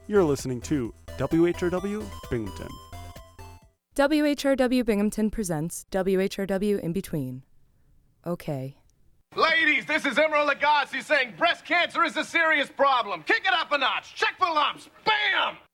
You're listening to WHRW Binghamton. WHRW Binghamton presents WHRW In Between. Okay. Ladies, this is Emerald Lagasse saying breast cancer is a serious problem. Kick it up a notch. Check for lumps. Bam!